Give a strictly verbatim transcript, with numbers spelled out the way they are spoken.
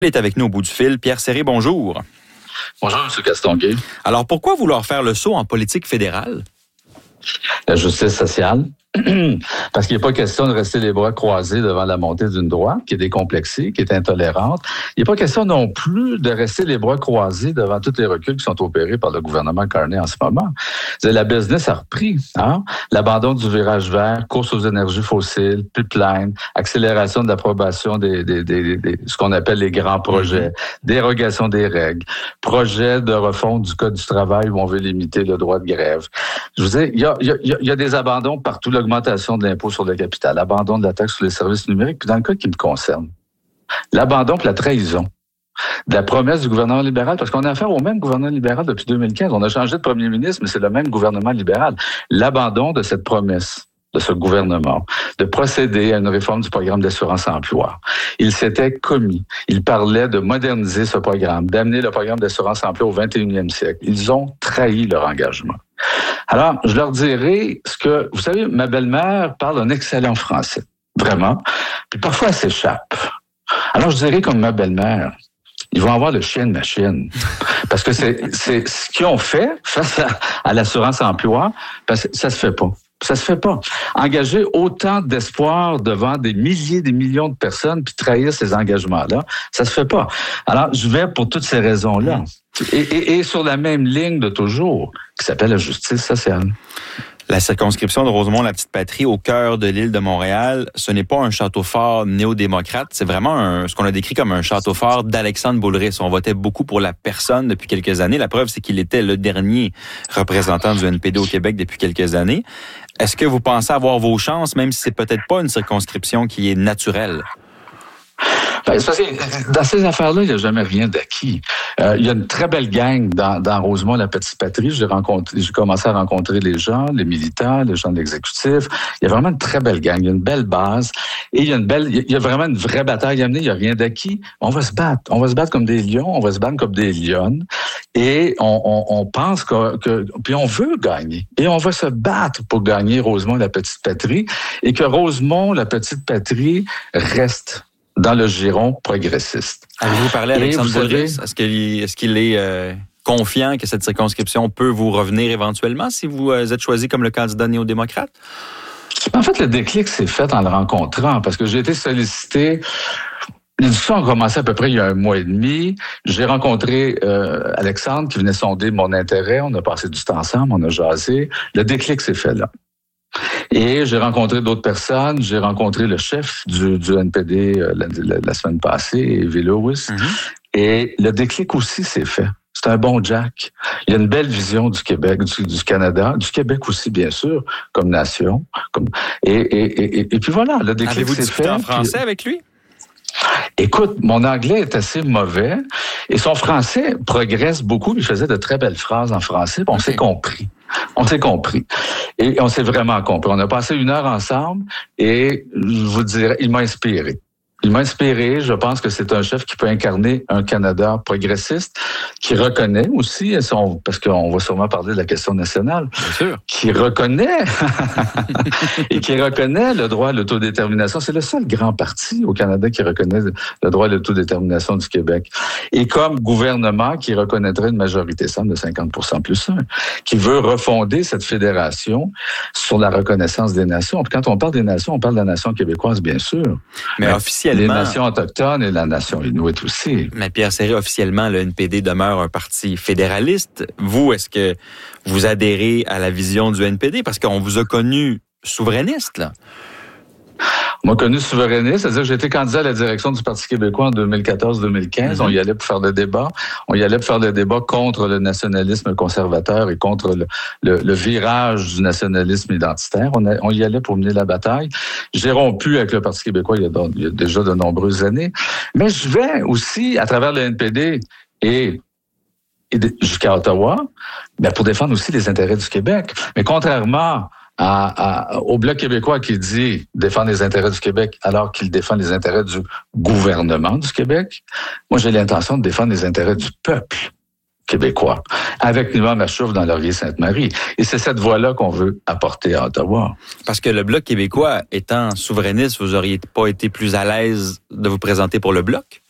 Il est avec nous au bout du fil. Pierre Serré, bonjour. Bonjour, M. Castonguay. Alors, pourquoi vouloir faire le saut en politique fédérale? La justice sociale. Parce qu'il n'est pas question de rester les bras croisés devant la montée d'une droite qui est décomplexée, qui est intolérante. Il n'est pas question non plus de rester les bras croisés devant tous les reculs qui sont opérés par le gouvernement Carney en ce moment. La business a repris. Hein? L'abandon du virage vert, course aux énergies fossiles, pipeline, accélération de l'approbation des, des, des, des ce qu'on appelle les grands projets, mm-hmm. dérogation des règles, projet de refonte du Code du travail où on veut limiter le droit de grève. Je vous dis, il y a, il y a, il y a des abandons partout. L'augmentation de l'impôt sur le capital, l'abandon de la taxe sur les services numériques, puis dans le cas qui me concerne, l'abandon et la trahison de la promesse du gouvernement libéral, parce qu'on a affaire au même gouvernement libéral depuis deux mille quinze. On a changé de premier ministre, mais c'est le même gouvernement libéral. L'abandon de cette promesse de ce gouvernement, de procéder à une réforme du programme d'assurance-emploi. Il s'était commis. Il parlait de moderniser ce programme, d'amener le programme d'assurance-emploi au vingt et unième siècle. Ils ont trahi leur engagement. Alors, je leur dirais ce que, vous savez, ma belle-mère parle un excellent français, vraiment, puis parfois elle s'échappe. Alors, je dirais comme ma belle-mère, ils vont avoir le chien de machine. Parce que c'est, c'est ce qu'ils ont fait face à, à l'assurance-emploi, parce que ça se fait pas. Ça se fait pas. Engager autant d'espoir devant des milliers, des millions de personnes puis trahir ces engagements-là, ça se fait pas. Alors, je vais pour toutes ces raisons-là. Et, et, et sur la même ligne de toujours, qui s'appelle la justice sociale. La circonscription de Rosemont-la-Petite-Patrie, au cœur de l'île de Montréal, ce n'est pas un château fort néo-démocrate, c'est vraiment un, ce qu'on a décrit comme un château fort d'Alexandre Boulris. On votait beaucoup pour la personne depuis quelques années. La preuve, c'est qu'il était le dernier représentant du N P D au Québec depuis quelques années. Est-ce que vous pensez avoir vos chances, même si c'est peut-être pas une circonscription qui est naturelle? Ben, c'est parce que dans ces affaires-là, il n'y a jamais rien d'acquis. Euh, il y a une très belle gang dans, dans Rosemont, la petite patrie. J'ai rencontré, j'ai commencé à rencontrer les gens, les militants, les gens de l'exécutif. Il y a vraiment une très belle gang. Il y a une belle base. Et il y a une belle, il y a vraiment une vraie bataille à mener. Il n'y a rien d'acquis. On va se battre. On va se battre comme des lions. On va se battre comme des lionnes. Et on, on, on pense que, que, puis on veut gagner. Et on va se battre pour gagner Rosemont, la petite patrie. Et que Rosemont, la petite patrie, reste dans le giron progressiste. Avez-vous parlé à Alexandre Boulris? Est-ce qu'il, est-ce qu'il est euh, confiant que cette circonscription peut vous revenir éventuellement si vous euh, êtes choisi comme le candidat néo-démocrate? En fait, le déclic s'est fait en le rencontrant parce que j'ai été sollicité. Les discussions ont commencé à peu près il y a un mois et demi. J'ai rencontré euh, Alexandre qui venait sonder mon intérêt. On a passé du temps ensemble, on a jasé. Le déclic s'est fait là. Et j'ai rencontré d'autres personnes. J'ai rencontré le chef du, du N P D euh, la, la, la semaine passée, Evie Lewis. Mm-hmm. Et le déclic aussi s'est fait. C'est un bon Jack. Il y a une belle vision du Québec, du, du Canada, du Québec aussi, bien sûr, comme nation. Comme, et, et, et, et, et puis voilà, le déclic Avez-vous s'est discuté fait. en français puis, avec lui? Écoute, mon anglais est assez mauvais et son français progresse beaucoup. Il faisait de très belles phrases en français. On okay. s'est compris. On s'est compris. Et on s'est vraiment compris. On a passé une heure ensemble et je vous dirais, il m'a inspiré. Il m'a inspiré. Je pense que c'est un chef qui peut incarner un Canada progressiste, qui reconnaît aussi, parce qu'on va sûrement parler de la question nationale, bien sûr, qui reconnaît et qui reconnaît le droit à l'autodétermination. C'est le seul grand parti au Canada qui reconnaît le droit à l'autodétermination du Québec. Et comme gouvernement qui reconnaîtrait une majorité simple de cinquante pour cent plus un, qui veut refonder cette fédération sur la reconnaissance des nations. Puis quand on parle des nations, on parle de la nation québécoise, bien sûr. Mais, Mais officiellement, les nations autochtones et la nation inuit aussi. Mais Pierre Serré, officiellement, le N P D demeure un parti fédéraliste. Vous, est-ce que vous adhérez à la vision du N P D? Parce qu'on vous a connu souverainiste, là. On m'a connu souverainiste, c'est-à-dire que j'ai été candidat à la direction du Parti québécois en deux mille quatorze deux mille quinze. Mm-hmm. On y allait pour faire le débat. On y allait pour faire le débat contre le nationalisme conservateur et contre le, le, le virage du nationalisme identitaire. On, a, on y allait pour mener la bataille. J'ai rompu avec le Parti québécois il y, a, il y a déjà de nombreuses années. Mais je vais aussi, à travers le N P D et et jusqu'à Ottawa, mais pour défendre aussi les intérêts du Québec. Mais contrairement à, à, au Bloc québécois qui dit défendre les intérêts du Québec alors qu'il défend les intérêts du gouvernement du Québec, moi j'ai l'intention de défendre les intérêts du peuple québécois, avec Nima Machouf dans Laurier-Sainte-Marie. Et c'est cette voie-là qu'on veut apporter à Ottawa. Parce que le Bloc québécois étant souverainiste, vous auriez pas été plus à l'aise de vous présenter pour le Bloc?